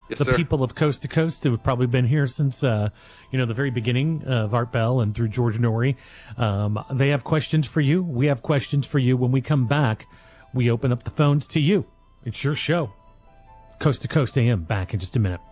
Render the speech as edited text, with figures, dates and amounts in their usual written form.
Yes, the sir. people of Coast to Coast who have probably been here since the very beginning of Art Bell and through George Norrie. They have questions for you. We have questions for you. When we come back, we open up the phones to you. It's your show. Coast to Coast AM, back in just a minute.